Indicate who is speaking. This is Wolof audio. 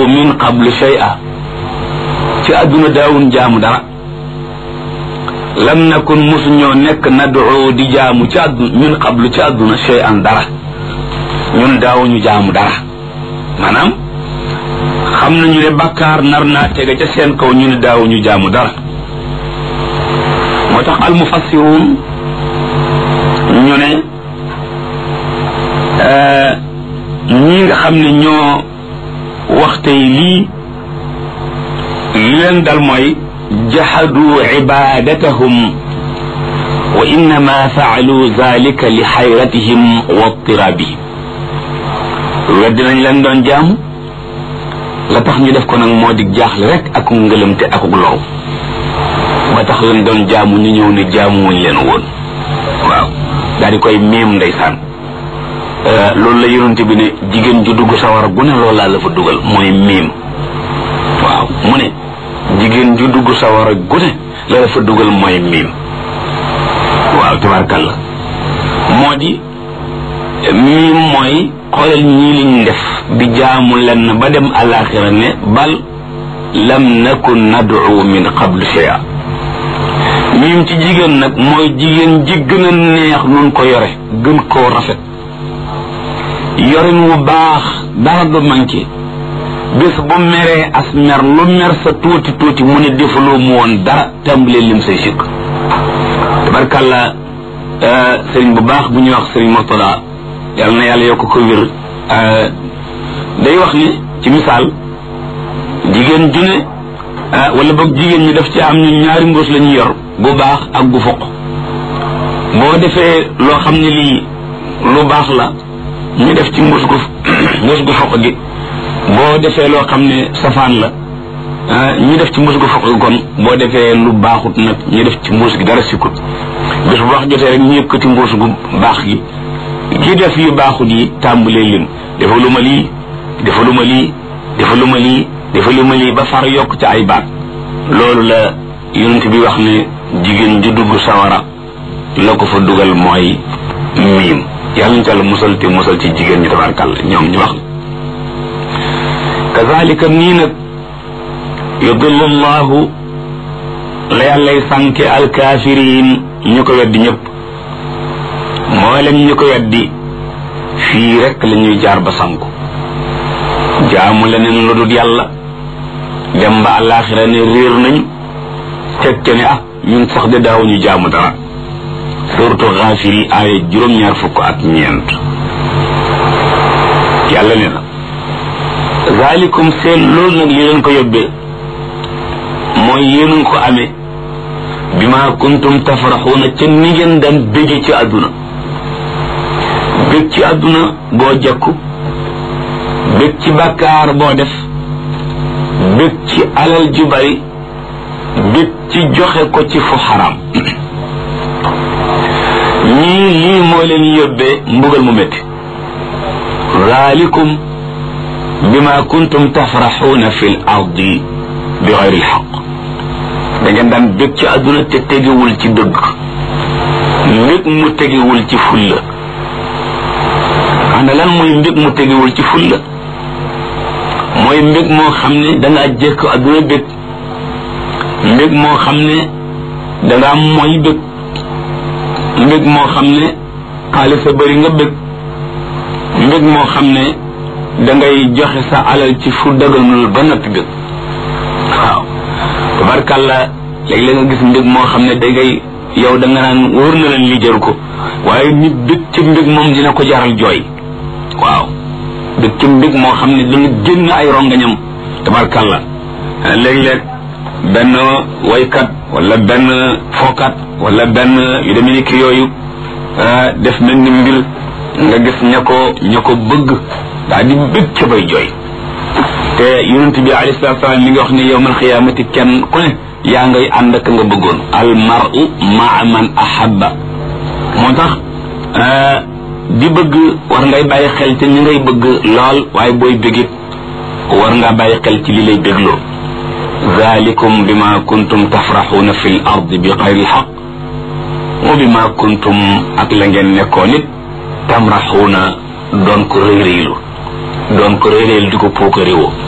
Speaker 1: min qablu shay'a ci àdduna daawun jaamu dara lam nakun musuñoo nekk nad'u di jaamu ci àdduna min qablu ci àdduna shay'an dara ñun daawuñu jaamu dara maanaam xam nañu ne bàkkaar nar naa tege ca seen kaw ñu ne daawuñu jaamu dara moo tax almufassiruun ñu ne ñi nga xam ne ñoo waxte yi lii li leen dal mooy jahadu ibadatahum wa innama faalu zalika li xayratihim wa tirabihim weddi nañ leen doon jaamu la tax ñu def ko nag moo di jaaxle rek ak ngëlëmte ak loru ba tax lañ doon jaamu ñu ñëw ne jaamu wuñ leen woon waaw daal di koy miim ndeysaan loolu la yonent bi ne jigéen ju dugg sawara gu ne loolu laa la fa dugal mooy miim waaw mu ne jigéen ju dugg sawara gu ne la la fa dugal mooy miim waaw tabarkalla moo di miim mooy xoolal ñii liñ def di jaamu lenn ba dem alaxira ne bal lam nakun nad'u min qablu shay'a miim ci jigéen nag mooy jigéen ji gën a neex nun ko yore gën koo rafet yorin wu baax dara du manqué bés bu meree as mer lu mer sa tuuti tuuti mu ne defaloo mu woon dara tàmbalee lim say sikk tabarkalla sëriñ bu baax bu ñuy wax sëriñ Murtada yàlla na yàlla yokk ko wér day wax ni ci misaal jigéen ju ne wala boog jigéen ñi daf ci am ñu ñaari mbuus la ñu yor bu baax ak bu foq boo defee loo xam ne lii lu baax la ñu def ci mbuus gu foq gi boo defee loo xam ne safaan la ñu def ci mbuus gu foq gi kon boo defee lu baaxut nag ñu def ci mbuus gi dara sikkut bés bu wax jotee rek ñu yëkkati mbuus gu baax gi ki def yu baaxut yi tàmbalee lim defaluma lii defaluma lii defaluma lii defaluma lii ba far yokk ci ay baat loolu la yonent bi wax ne jigéen ju dugg sawara la ko fa dugal mooy miim yàlla ñu tàll musal te musal ci jigéen ñi tabarkàlla ñoom ñu wax kazalika nii nag yudillu llahu la yàllay sànke alkaafiriin ñu ko weddi ñëpp mboolem ñu ko weddi fii rek la ñuy jaar ba sànku jaamu leneen lu dul yàlla dem ba àllaaxira ne réer nañu teg ca ne ñun sax de daawuñu jaamu dara surtout Gaafiri aaya 24 yàlla ne na zalikum seen loolu nag li leen ko yóbbee mooy yéen ko amee bima kuntum tafraxuuna ca ni ngeen daan bége ci àdduna bég ci àdduna boo jekku bég ci bàkkaar boo def bég ci alal ju bari bég ci joxe ko ci fu xaraam ñii lii moo leen yóbbee mbugal mu métti zalikum bima kuntum tafraxuuna fi l ardi bi xayri lxaq da ngeen daan bég ci àdduna te tegewul ci dëgg mbég mu tegewul ci fulla ana lan mooy mbég mu tegewul ci fulla mooy mbég moo xam ne da ngaa jekk àdduna bég mbég moo xam ne da ngaa mooy bég mbég moo xam ne xaalis sa bëri nga bég mbég moo xam ne da ngay joxe sa alal ci fu daganul ba noppi bég waaw tabarkàlla léeg-léeg nga gis mbég moo xam ne da ngay yow da nga naan wóor na leen li jaru ko waaye nit bég ci mbég moom dina ko jaral jooy waaw bég ci mbég moo xam ne dana génn ay rongañam tabarkàlla léeg-léeg benn waykat wala benn fookat wala benn yu demee ni ki yooyu def mel ni mbir nga gis ña ko bëgg daal di bég ca bay jooy te yonent bi alayhi salaatu salaam mi ngi wax ne yawmal xiyaamati kenn ku ne yaa ngay ànd ak nga bëggoon al mar'u ma'a man ahabba moo tax di bëgg war ngay bàyyi xel te ñi ngay bëgg lool waaye booy bégit war ngaa bàyyi xel ci li lay bégloo zalikum bima kuntum tafraxuuna fi l ardi bi xayri lxaq wa bima kuntum ak la ngeen nekkoon it tamraxuuna doon ko réyréylu di ko puukaréwoo